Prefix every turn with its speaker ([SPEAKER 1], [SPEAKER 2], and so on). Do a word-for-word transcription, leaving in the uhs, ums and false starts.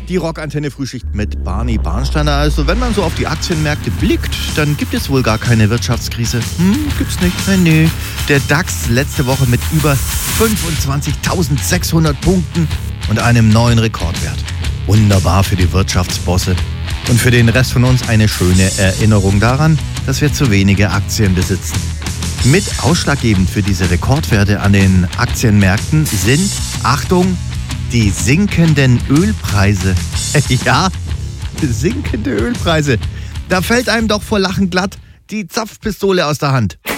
[SPEAKER 1] Die Rockantenne Frühschicht mit Barney Barnsteiner. Also wenn man so auf die Aktienmärkte blickt, dann gibt es wohl gar keine Wirtschaftskrise. Hm, gibt's nicht. Nee, nee. Der DAX letzte Woche mit über fünfundzwanzigtausendsechshundert Punkten und einem neuen Rekordwert. Wunderbar für die Wirtschaftsbosse. Und für den Rest von uns eine schöne Erinnerung daran, dass wir zu wenige Aktien besitzen. Mit ausschlaggebend für diese Rekordwerte an den Aktienmärkten sind, Achtung, die sinkenden Ölpreise. Ja, sinkende Ölpreise. Da fällt einem doch vor Lachen glatt die Zapfpistole aus der Hand.